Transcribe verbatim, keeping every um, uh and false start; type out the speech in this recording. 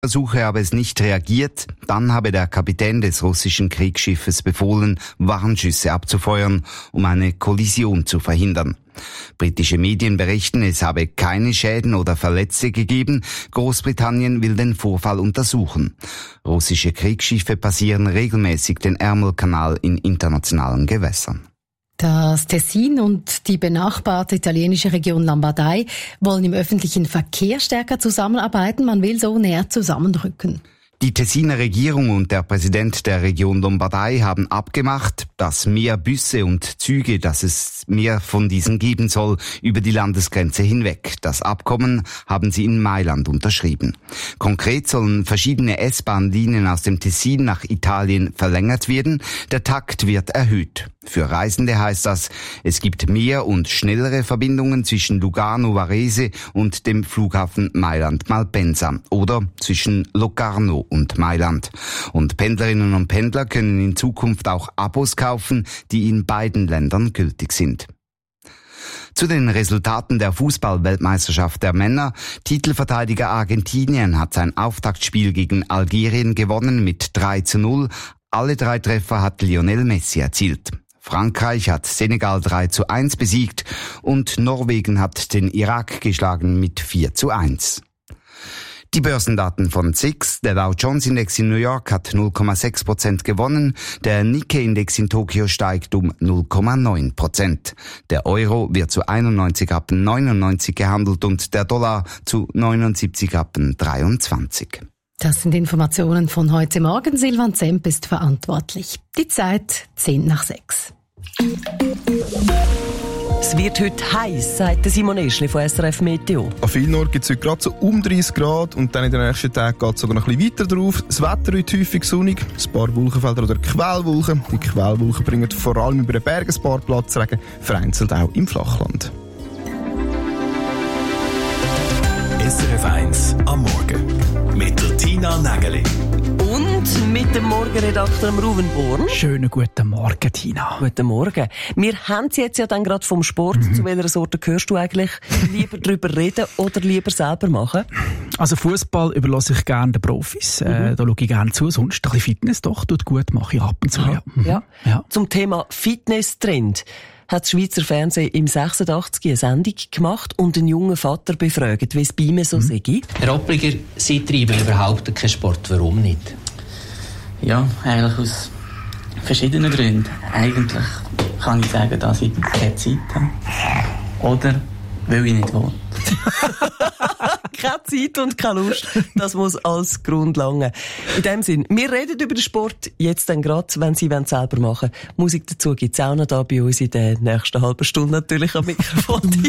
Versuche habe es nicht reagiert, dann habe der Kapitän des russischen Kriegsschiffes befohlen, Warnschüsse abzufeuern, um eine Kollision zu verhindern. Britische Medien berichten, es habe keine Schäden oder Verletzte gegeben. Großbritannien will den Vorfall untersuchen. Russische Kriegsschiffe passieren regelmäßig den Ärmelkanal in internationalen Gewässern. Das Tessin und die benachbarte italienische Region Lombardei wollen im öffentlichen Verkehr stärker zusammenarbeiten. Man will so näher zusammenrücken. Die Tessiner Regierung und der Präsident der Region Lombardei haben abgemacht, dass mehr Busse und Züge, dass es mehr von diesen geben soll, über die Landesgrenze hinweg. Das Abkommen haben sie in Mailand unterschrieben. Konkret sollen verschiedene S-Bahn-Linien aus dem Tessin nach Italien verlängert werden. Der Takt wird erhöht. Für Reisende heißt das, es gibt mehr und schnellere Verbindungen zwischen Lugano Varese und dem Flughafen Mailand-Malpensa oder zwischen Locarno und Mailand. Und Pendlerinnen und Pendler können in Zukunft auch Abos kaufen, die in beiden Ländern gültig sind. Zu den Resultaten der Fußball-Weltmeisterschaft der Männer. Titelverteidiger Argentinien hat sein Auftaktspiel gegen Algerien gewonnen mit drei zu null. Alle drei Treffer hat Lionel Messi erzielt. Frankreich hat Senegal drei zu eins besiegt und Norwegen hat den Irak geschlagen mit vier zu eins. Die Börsendaten von S I X. Der Dow Jones Index in New York hat null Komma sechs Prozent gewonnen. Der Nikkei Index in Tokio steigt um null Komma neun Prozent. Der Euro wird zu einundneunzig Komma neunundneunzig gehandelt und der Dollar zu neunundsiebzig Komma dreiundzwanzig. Das sind Informationen von heute Morgen. Silvan Zemp ist verantwortlich. Die Zeit zehn nach sechs. Es wird heute heiß, sagt Simon Eschli von S R F Meteo. An vielen Orten gibt es heute gerade so um dreißig Grad und dann in den nächsten Tagen geht es sogar noch ein bisschen weiter drauf. Das Wetter heute häufig sonnig, ein paar Wolkenfelder oder Quellwolken. Die Quellwolken bringen vor allem über den Bergen ein paar Platzregen, vereinzelt auch im Flachland. S R F eins am Morgen mit der Tina Nägeli. Und mit dem Morgenredakteur Ruven Born. Schönen guten Morgen, Tina. Guten Morgen. Wir haben es jetzt ja dann gerade vom Sport. Mhm. Zu welcher Sorte gehörst du eigentlich? Lieber darüber reden oder lieber selber machen? Also Fußball überlasse ich gerne den Profis. Mhm. Äh, da schaue ich gerne zu. Sonst ein bisschen Fitness doch, tut gut, mache ich ab und zu. Ja. Mhm. Ja. Ja. Zum Thema Fitness-Trend hat das Schweizer Fernsehen im sechsundachtzig eine Sendung gemacht und einen jungen Vater befragt, wie es bei ihm so mhm. sei. Herr Oppliger, Sie treiben überhaupt keinen Sport. Warum nicht? Ja, eigentlich aus verschiedenen Gründen. Eigentlich kann ich sagen, dass ich keine Zeit habe. Oder weil ich nicht will. Keine Zeit und keine Lust, das muss als Grund langen. In dem Sinn, wir reden über den Sport jetzt dann gerade, wenn Sie es selber machen wollen. Musik dazu gibt es auch noch da bei uns in der nächsten halben Stunde natürlich am Mikrofon.